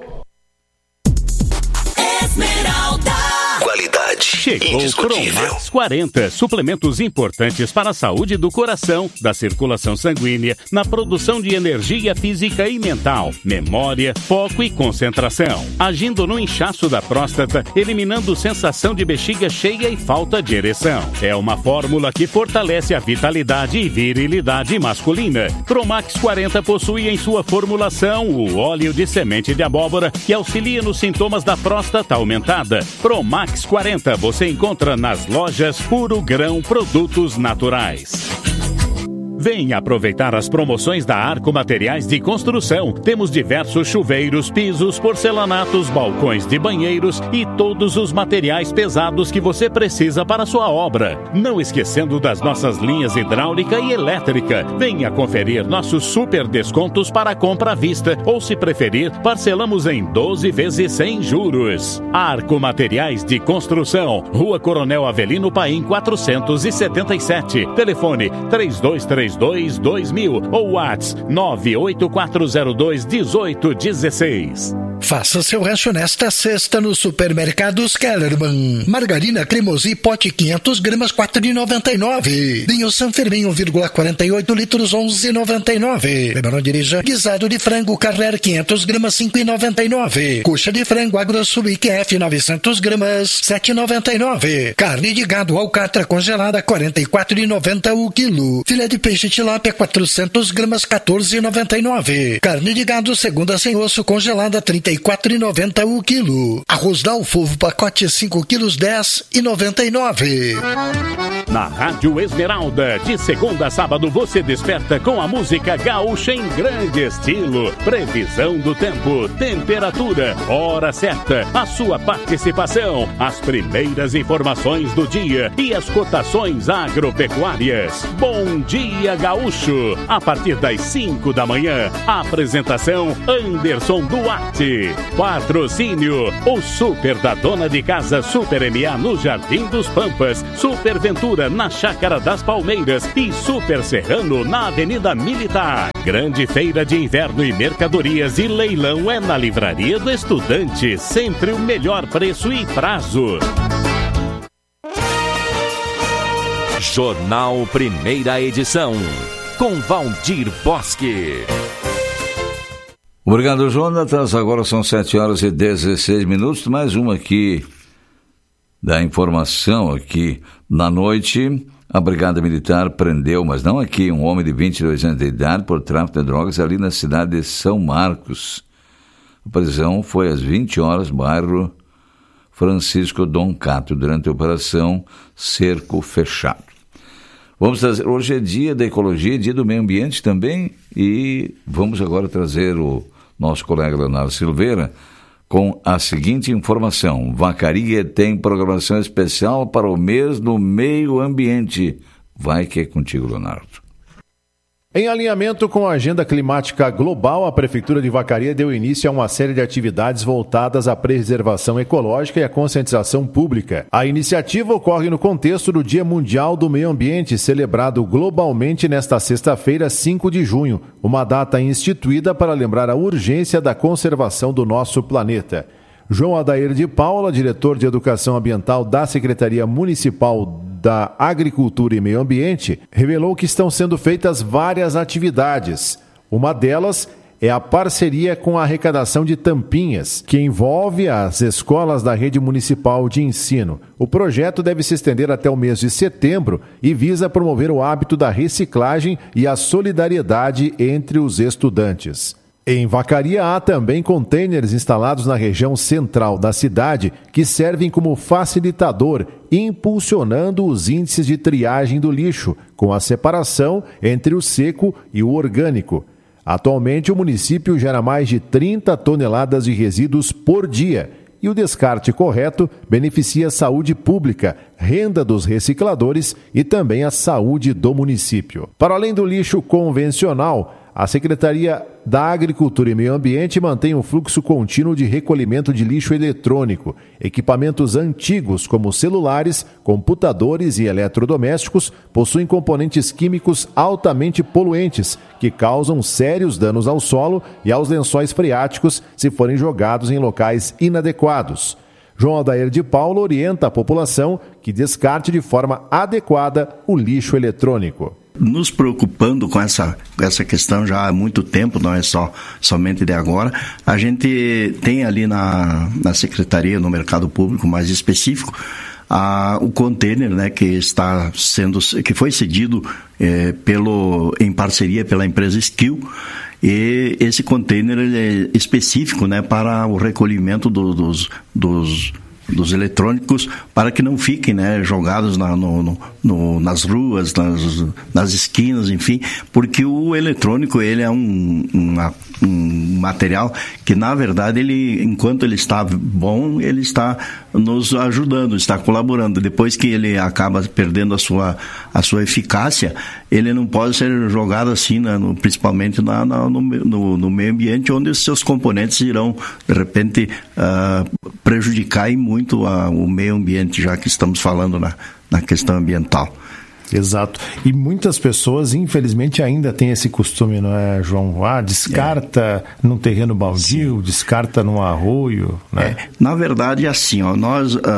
Esmeralda. Qualidade Chegou o Cromax quarenta, suplementos importantes para a saúde do coração, da circulação sanguínea, na produção de energia física e mental, memória, foco e concentração, agindo no inchaço da próstata, eliminando sensação de bexiga cheia e falta de ereção. É uma fórmula que fortalece a vitalidade e virilidade masculina. Cromax quarenta possui em sua formulação o óleo de semente de abóbora que auxilia nos sintomas da próstata aumentada. Cromax quarenta você encontra nas lojas Puro Grão Produtos Naturais. Venha aproveitar as promoções da Arco Materiais de Construção. Temos diversos chuveiros, pisos, porcelanatos, balcões de banheiros e todos os materiais pesados que você precisa para a sua obra. Não esquecendo das nossas linhas hidráulica e elétrica. Venha conferir nossos super descontos para a compra à vista ou, se preferir, parcelamos em doze vezes sem juros. Arco Materiais de Construção, Rua Coronel Avelino Paim quatrocentos e setenta e sete. Telefone três dois três dois, dois mil ou WhatsApp nove oito quatro zero dois, um oito um seis. Faça seu rancho nesta sexta no Supermercados Kellerman. Margarina Cremosi pote quinhentas gramas quatro reais e noventa e nove. Vinho San Fermin um vírgula quarenta e oito litros onze reais e noventa e nove. Lembrando, dirija. Guisado de frango Carrer quinhentas gramas cinco reais e noventa e nove. Coxa de frango Agrosul I Q F novecentas gramas sete reais e noventa e nove. Carne de gado Alcatra congelada quarenta e quatro reais e noventa o quilo. Filé de peixe Peixe tilápia quatrocentos gramas, quatorze reais e noventa e nove centavos. Carne de gado segunda sem osso congelada, trinta e quatro reais e noventa centavos o quilo. Arroz Dalfo pacote cinco quilos, dez reais e noventa e nove centavos. Na Rádio Esmeralda, de segunda a sábado, você desperta com a música gaúcha em grande estilo. Previsão do tempo, temperatura, hora certa, a sua participação, as primeiras informações do dia e as cotações agropecuárias. Bom dia, gaúcho! A partir das cinco da manhã, apresentação Anderson Duarte. Patrocínio, o Super da Dona de Casa Super M A no Jardim dos Pampas, Super Ventura na Chácara das Palmeiras e Super Serrano na Avenida Militar. Grande feira de inverno e mercadorias e leilão é na Livraria do Estudante. Sempre o melhor preço e prazo. Jornal Primeira Edição, com Valdir Bosque. Obrigado, Jonatas. Agora são sete horas e dezesseis minutos. Mais uma aqui da informação aqui. Na noite, a Brigada Militar prendeu, mas não aqui, um homem de vinte e dois anos de idade por tráfico de drogas ali na cidade de São Marcos. A prisão foi às vinte horas, bairro Francisco Dom Cato, durante a operação Cerco Fechado. Vamos trazer, hoje é dia da ecologia, dia do meio ambiente também, e vamos agora trazer o nosso colega Leonardo Silveira com a seguinte informação: Vacaria tem programação especial para o mês do meio ambiente. Vai que é contigo, Leonardo. Em alinhamento com a agenda climática global, a Prefeitura de Vacaria deu início a uma série de atividades voltadas à preservação ecológica e à conscientização pública. A iniciativa ocorre no contexto do Dia Mundial do Meio Ambiente, celebrado globalmente nesta sexta-feira, cinco de junho, uma data instituída para lembrar a urgência da conservação do nosso planeta. João Adair de Paula, diretor de Educação Ambiental da Secretaria Municipal da Agricultura e Meio Ambiente, revelou que estão sendo feitas várias atividades. Uma delas é a parceria com a arrecadação de tampinhas, que envolve as escolas da rede municipal de ensino. O projeto deve se estender até o mês de setembro e visa promover o hábito da reciclagem e a solidariedade entre os estudantes. Em Vacaria há também containers instalados na região central da cidade que servem como facilitador, impulsionando os índices de triagem do lixo, com a separação entre o seco e o orgânico. Atualmente, o município gera mais de trinta toneladas de resíduos por dia e o descarte correto beneficia a saúde pública, renda dos recicladores e também a saúde do município. Para além do lixo convencional, a Secretaria da Agricultura e Meio Ambiente mantém um fluxo contínuo de recolhimento de lixo eletrônico. Equipamentos antigos, como celulares, computadores e eletrodomésticos, possuem componentes químicos altamente poluentes, que causam sérios danos ao solo e aos lençóis freáticos se forem jogados em locais inadequados. João Adair de Paula orienta a população que descarte de forma adequada o lixo eletrônico. Nos preocupando com essa, com essa questão já há muito tempo, não é só somente de agora. A gente tem ali na, na Secretaria, no Mercado Público mais específico, a, o container, né, que está sendo, que foi cedido é, pelo, em parceria pela empresa Skill. E esse container é específico, né, para o recolhimento do, dos, dos dos eletrônicos, para que não fiquem, né, jogados na, no, no, no, nas ruas, nas, nas esquinas, enfim, porque o eletrônico, ele é um, uma, um material que, na verdade, ele, enquanto ele está bom, ele está nos ajudando, está colaborando. Depois que ele acaba perdendo a sua, a sua eficácia, ele não pode ser jogado assim, né, no, principalmente na, na, no, no, no meio ambiente, onde os seus componentes irão, de repente, uh, prejudicar e muito a, o meio ambiente, já que estamos falando na, na questão ambiental. Exato. E muitas pessoas, infelizmente, ainda têm esse costume, não é, João? Ah, descarta é. num terreno baldio, Sim. descarta num arroio, né? É. Na verdade, é assim, ó, nós, uh,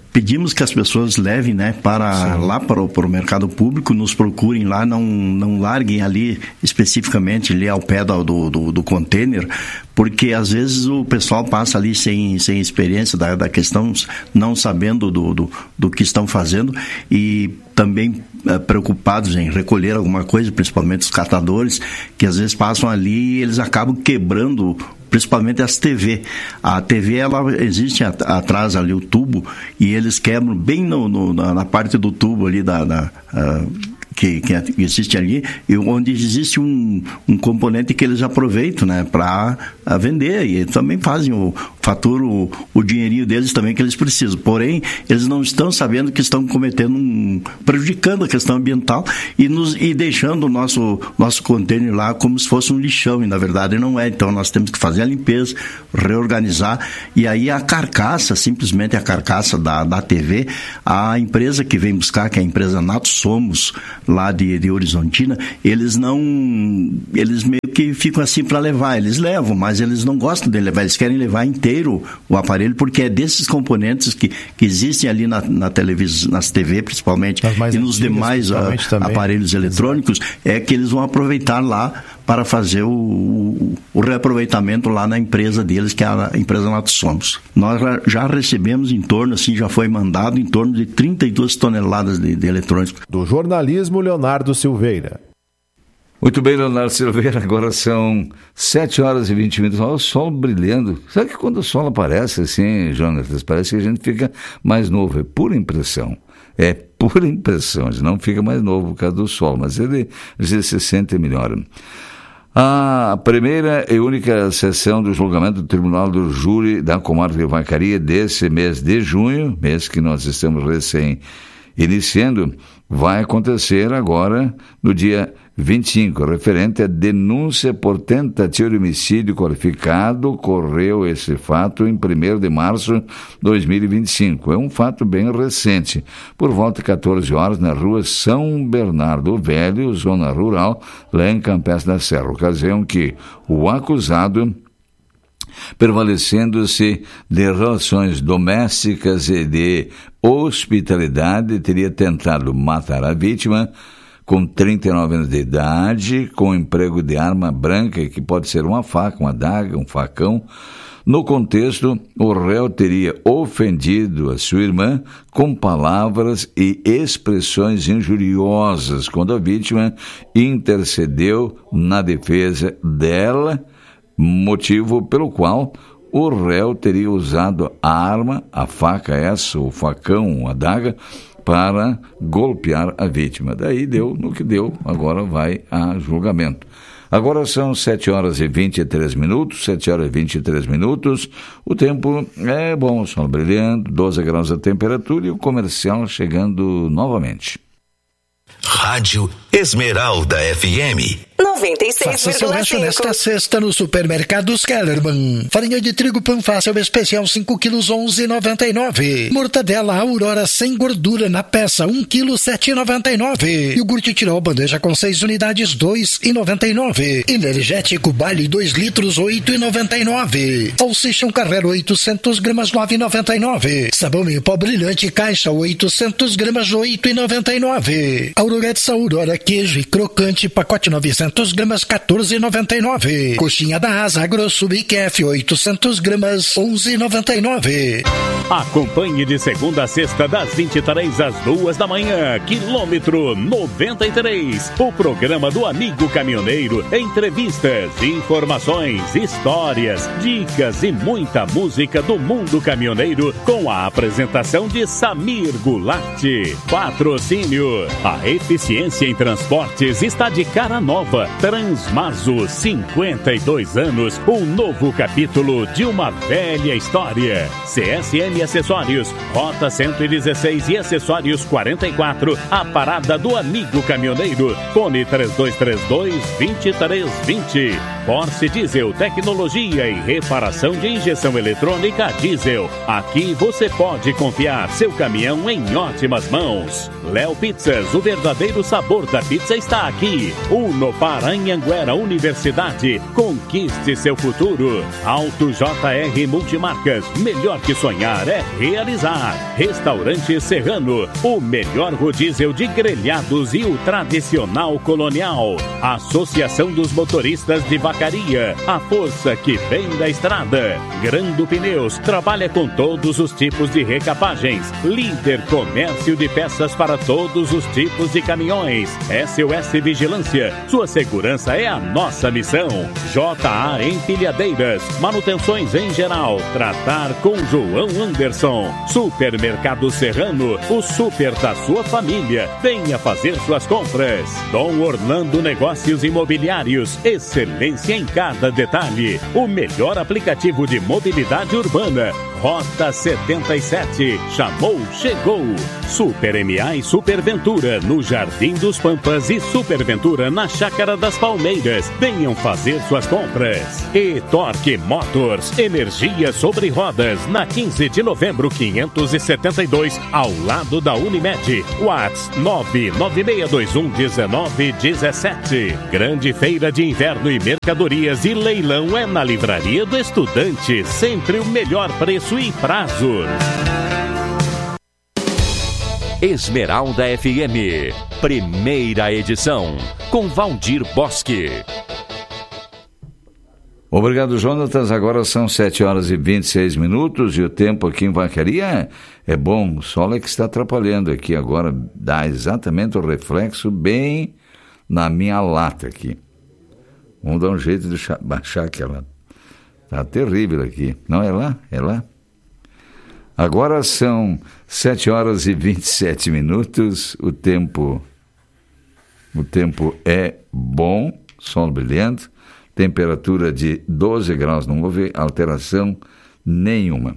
pedimos que as pessoas levem, né, para Sim. lá para o, para o mercado público, nos procurem lá, não, não larguem ali especificamente ali ao pé do, do, do container, porque às vezes o pessoal passa ali sem, sem experiência da, da questão, não sabendo do, do, do que estão fazendo e também eh, preocupados em recolher alguma coisa, principalmente os catadores, que às vezes passam ali e eles acabam quebrando principalmente as T V. A T V, ela existe at- atrás ali o tubo e eles quebram bem no, no, na, na parte do tubo ali da... da uh, Que, que existe ali, e onde existe um, um componente que eles aproveitam, né, para vender, e também fazem o faturam o, o dinheirinho deles também que eles precisam. Porém, eles não estão sabendo que estão cometendo um, prejudicando a questão ambiental e, nos, e deixando o nosso, nosso container lá como se fosse um lixão, e na verdade não é. Então nós temos que fazer a limpeza, reorganizar, e aí a carcaça, simplesmente a carcaça da, da T V, a empresa que vem buscar, que é a empresa Nato Somos, lá de, de Horizontina, eles não, eles meio que ficam assim para levar, eles levam, mas eles não gostam de levar, eles querem levar inteiro o aparelho, porque é desses componentes que, que existem ali na, na televisão, nas T V principalmente, e nos demais a, aparelhos eletrônicos, é que eles vão aproveitar lá para fazer o, o, o reaproveitamento lá na empresa deles, que é a empresa Nato Somos. Nós já recebemos em torno, assim, já foi mandado em torno de trinta e duas toneladas de, de eletrônicos. Do jornalismo, Leonardo Silveira. Muito bem, Leonardo Silveira, agora são sete horas e vinte minutos, olha o sol brilhando. Sabe que quando o sol aparece assim, Jonatas, parece que a gente fica mais novo, é pura impressão. É pura impressão, a gente não fica mais novo por causa do sol, mas ele, ele se sente melhor. A primeira e única sessão do julgamento do Tribunal do Júri da Comarca de Vacaria desse mês de junho, mês que nós estamos recém iniciando, vai acontecer agora no dia vinte e cinco, referente à denúncia por tentativa de homicídio qualificado. Ocorreu esse fato em primeiro de março de dois mil e vinte e cinco. É um fato bem recente. Por volta de catorze horas, na rua São Bernardo Velho, zona rural, lá em Campestre da Serra. Ocasião que o acusado, prevalecendo-se de relações domésticas e de hospitalidade, teria tentado matar a vítima com trinta e nove anos de idade, com emprego de arma branca, que pode ser uma faca, uma adaga, um facão. No contexto, o réu teria ofendido a sua irmã com palavras e expressões injuriosas, quando a vítima intercedeu na defesa dela, motivo pelo qual o réu teria usado a arma, a faca essa, o facão, a adaga, para golpear a vítima. Daí deu no que deu, agora vai a julgamento. Agora são sete horas e vinte e três minutos, sete horas e vinte e três minutos, o tempo é bom, o sol brilhando, doze graus a temperatura e o comercial chegando novamente. Rádio Esmeralda F M noventa e seis Faça seu rancho nesta sexta no Supermercados Kellerman. Farinha de trigo Panfácil especial cinco quilos onze e noventa e nove. Mortadela Aurora sem gordura na peça um quilo sete e noventa e nove. Iogurte Tirol bandeja com seis unidades dois e noventa e nove. Energético Bali dois litros oito e noventa e nove. Salsichão Carrero oitocentos gramas nove e noventa e nove. Sabão em pó brilhante caixa oitocentos gramas oito e noventa e nove. Auroretes Aurora queijo e crocante pacote novecentos gramas quatorze e noventa e nove. Coxinha da Asa grosso biquef oitocentos gramas onze e noventa e nove. Acompanhe de segunda a sexta das vinte e três às duas da manhã, quilômetro noventa e três, o programa do amigo caminhoneiro, entrevistas, informações, histórias, dicas e muita música do mundo caminhoneiro com a apresentação de Samir Goulart. Patrocínio: a eficiência em transportes está de cara nova. Transmaso, cinquenta e dois anos, um novo capítulo de uma velha história. C S M Acessórios, Rota cento e dezesseis e Acessórios quarenta e quatro, a parada do amigo caminhoneiro. Fone três dois três dois, dois três dois zero. Force Diesel, tecnologia e reparação de injeção eletrônica diesel. Aqui você pode confiar seu caminhão em ótimas mãos. Léo Pizzas, o verdadeiro sabor da pizza está aqui. Uno para Anhanguera Universidade. Conquiste seu futuro. Auto J R Multimarcas. Melhor que sonhar é realizar. Restaurante Serrano. O melhor rodízio de grelhados e o tradicional colonial. Associação dos Motoristas de Vacaria. A força que vem da estrada. Grando Pneus. Trabalha com todos os tipos de recapagens. Líder comércio de peças para todos os tipos de caminhões. S O S Vigilância. Sua segurança é a nossa missão. J A Empilhadeiras. Manutenções em geral. Tratar com João Anderson. Supermercado Serrano. O super da sua família. Venha fazer suas compras. Dom Orlando Negócios Imobiliários. Excelência em cada detalhe. O melhor aplicativo de mobilidade urbana. Rota setenta e sete. Chamou, chegou. Super M A e Super Ventura no Jardim dos Pampas e Super Ventura na Chácara das Palmeiras. Venham fazer suas compras. E Torque Motors. Energia sobre rodas na quinze de novembro quinhentos e setenta e dois ao lado da Unimed. WhatsApp nove nove seis dois um um nove um sete. Grande feira de inverno e mercadorias e leilão é na Livraria do Estudante. Sempre o melhor preço e prazo. Esmeralda F M, primeira edição, com Valdir Bosque. Obrigado, Jonatas. Agora são sete horas e vinte e seis minutos e o tempo aqui em Vacaria é bom. O sol é que está atrapalhando aqui agora, dá exatamente o reflexo bem na minha lata aqui. Vamos dar um jeito de baixar aquela. Tá terrível aqui. Não é lá? É lá? Agora são sete horas e vinte e sete minutos. O tempo, o tempo é bom, sol brilhante, temperatura de doze graus, não houve alteração nenhuma.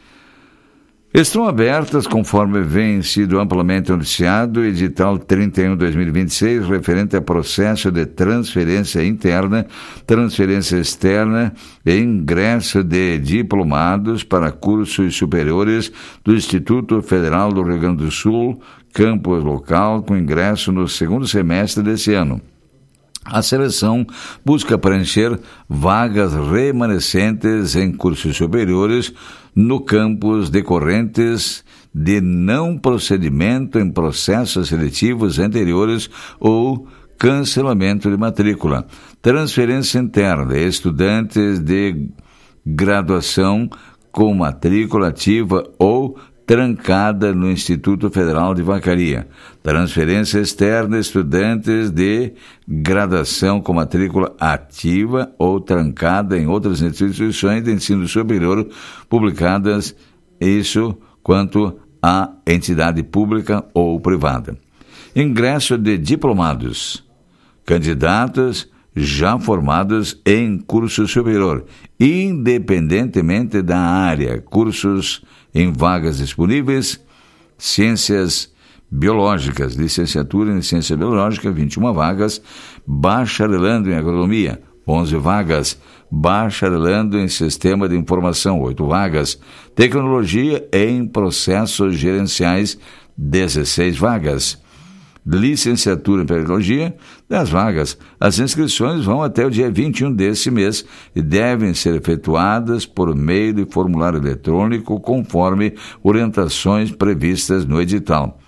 Estão abertas, conforme vem sido amplamente noticiado, o edital trinta e um barra dois mil e vinte e seis, referente a processo de transferência interna, transferência externa e ingresso de diplomados para cursos superiores do Instituto Federal do Rio Grande do Sul, campus local, com ingresso no segundo semestre desse ano. A seleção busca preencher vagas remanescentes em cursos superiores no campus decorrentes de não procedimento em processos seletivos anteriores ou cancelamento de matrícula. Transferência interna de estudantes de graduação com matrícula ativa ou trancada no Instituto Federal de Vacaria. Transferência externa, estudantes de graduação com matrícula ativa ou trancada em outras instituições de ensino superior publicadas, isso quanto à entidade pública ou privada. Ingresso de diplomados, candidatos já formados em curso superior, independentemente da área, cursos em vagas disponíveis, ciências biológicas, licenciatura em ciência biológica, vinte e uma vagas, bacharelando em agronomia, onze vagas, bacharelando em sistema de informação, oito vagas, tecnologia em processos gerenciais, dezesseis vagas, licenciatura em pedagogia, dez vagas. As inscrições vão até o dia vinte e um desse mês e devem ser efetuadas por meio de formulário eletrônico conforme orientações previstas no edital.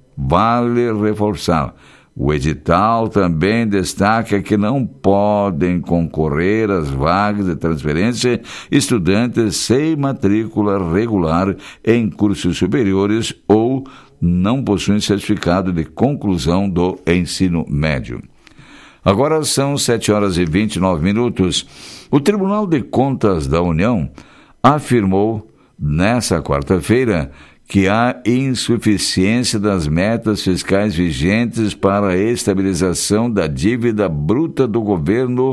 Vale reforçar, o edital também destaca que não podem concorrer às vagas de transferência estudantes sem matrícula regular em cursos superiores ou não possuem certificado de conclusão do ensino médio. Agora são sete horas e vinte e nove minutos. O Tribunal de Contas da União afirmou nesta quarta-feira que há insuficiência das metas fiscais vigentes para a estabilização da dívida bruta do governo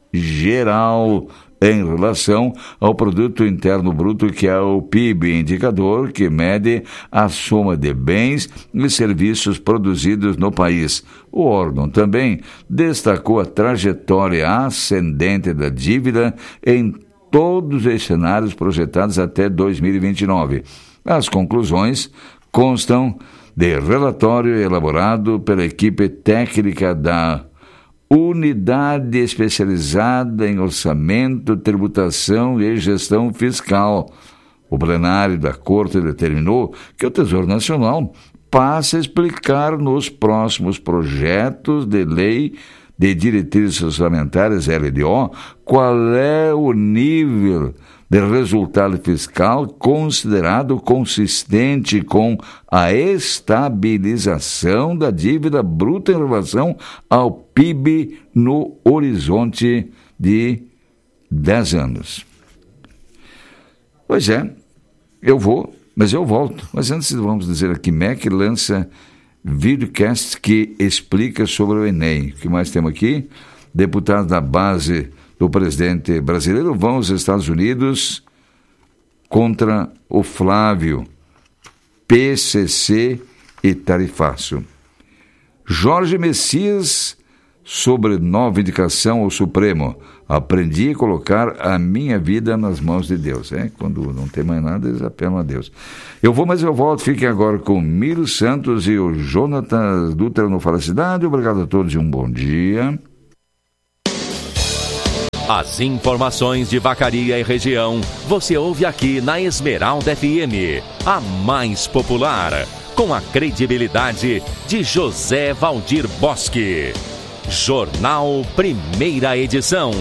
geral em relação ao Produto Interno Bruto, que é o P I B, indicador que mede a soma de bens e serviços produzidos no país. O órgão também destacou a trajetória ascendente da dívida em todos os cenários projetados até dois mil e vinte e nove. As conclusões constam de relatório elaborado pela equipe técnica da Unidade Especializada em Orçamento, Tributação e Gestão Fiscal. O plenário da Corte determinou que o Tesouro Nacional passe a explicar nos próximos projetos de lei de diretrizes orçamentárias, L D O, qual é o nível de resultado fiscal considerado consistente com a estabilização da dívida bruta em relação ao P I B no horizonte de dez anos. Pois é, eu vou, mas eu volto. Mas antes vamos dizer aqui, M E C lança videocast que explica sobre o Enem. O que mais temos aqui? Deputados da base do presidente brasileiro vão aos Estados Unidos contra o Flávio, P C C e tarifaço. Jorge Messias sobre nova indicação ao Supremo. Aprendi a colocar a minha vida nas mãos de Deus. É, quando não tem mais nada, eles apelam a Deus. Eu vou, mas eu volto. Fiquem agora com o Miro Santos e o Jonathan Dutra no Fala Cidade. Obrigado a todos e um bom dia. As informações de Vacaria e região você ouve aqui na Esmeralda F M, a mais popular, com a credibilidade de José Valdir Bosque. Jornal Primeira Edição.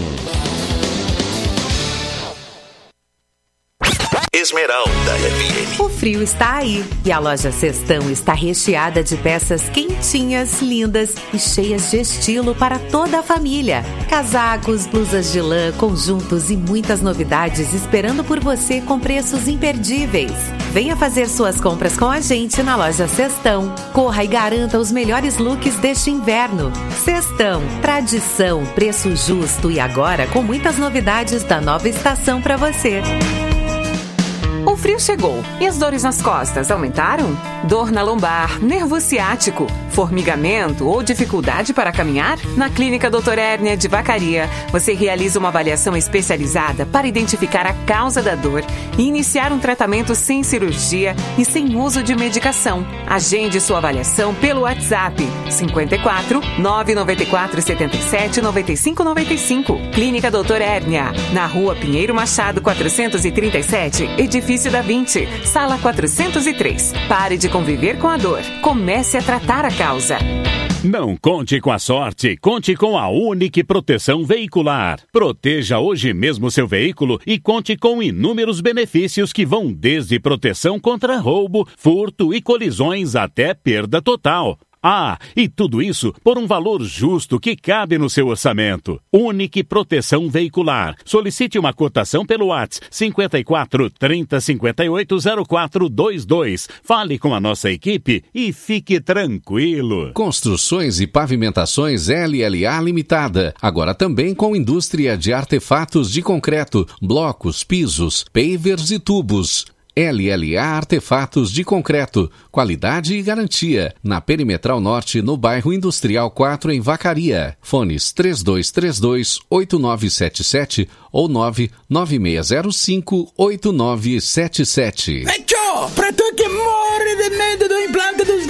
Esmeralda F M. O frio está aí e a loja Cestão está recheada de peças quentinhas, lindas e cheias de estilo para toda a família. Casacos, blusas de lã, conjuntos e muitas novidades esperando por você com preços imperdíveis. Venha fazer suas compras com a gente na loja Cestão. Corra e garanta os melhores looks deste inverno. Cestão, tradição, preço justo e agora com muitas novidades da nova estação para você. O frio chegou e as dores nas costas aumentaram? Dor na lombar, nervo ciático, formigamento ou dificuldade para caminhar? Na Clínica doutor Hérnia de Vacaria, você realiza uma avaliação especializada para identificar a causa da dor e iniciar um tratamento sem cirurgia e sem uso de medicação. Agende sua avaliação pelo WhatsApp cinco quatro, nove nove quatro, sete sete, nove cinco nove cinco. Clínica doutor Hérnia, na Rua Pinheiro Machado quatrocentos e trinta e sete, Edifício da vinte, Sala quatrocentos e três. Pare de conviver com a dor. Comece a tratar a causa. Não conte com a sorte, conte com a Unique Proteção Veicular. Proteja hoje mesmo seu veículo e conte com inúmeros benefícios que vão desde proteção contra roubo, furto e colisões até perda total. Ah, e tudo isso por um valor justo que cabe no seu orçamento. Unique Proteção Veicular. Solicite uma cotação pelo WhatsApp cinco quatro, trinta, cinquenta e oito, zero quatro dois dois. Fale com a nossa equipe e fique tranquilo. Construções e Pavimentações L L A Limitada. Agora também com indústria de artefatos de concreto, blocos, pisos, pavers e tubos. L L A Artefatos de Concreto, qualidade e garantia. Na Perimetral Norte, no bairro Industrial quatro, em Vacaria. Fones três dois três dois, oito nove sete sete ou nove nove seis zero cinco, oito nove sete sete. Tchô, pra tu que morre de medo do implante dos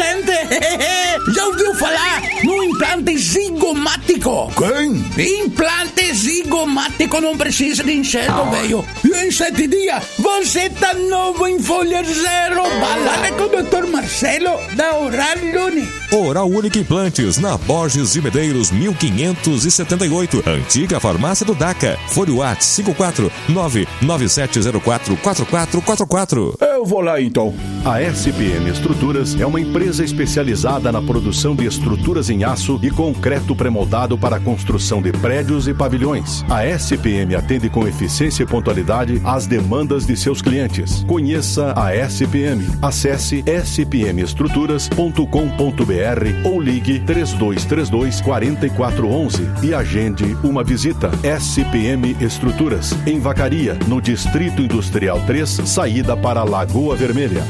dentes. Já ouviu falar no implante zigomático? Quem? Implante zigomático não precisa de enxerto, velho. E em sete dias, você tá novo em folha zero. Balada com o doutor Marcelo da Oral Unique. Oral Unique Implantes, na Borges de Medeiros, mil quinhentos e setenta e oito. Antiga farmácia do DACA. Fone WhatsApp cinco quatro nove nove sete zero quatro quatro quatro quatro quatro. Eu vou lá então. A S P M Estruturas é uma empresa especializada na produção de estruturas em aço e concreto pré-moldado para a construção de prédios e pavilhões. A S P M atende com eficiência e pontualidade às demandas de seus clientes. Conheça a S P M. Acesse s p m estruturas ponto com ponto b r ou ligue três dois três dois, quatro quatro um um e agende uma visita. S P M Estruturas, em Vacaria, no Distrito Industrial três, saída para Lagoa Vermelha.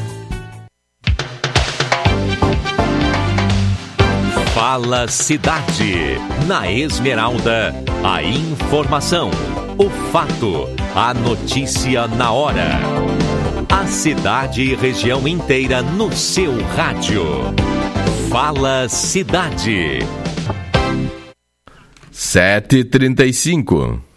Fala Cidade. Na Esmeralda, a informação, o fato, a notícia na hora. A cidade e região inteira no seu rádio. Fala Cidade. sete e trinta e cinco.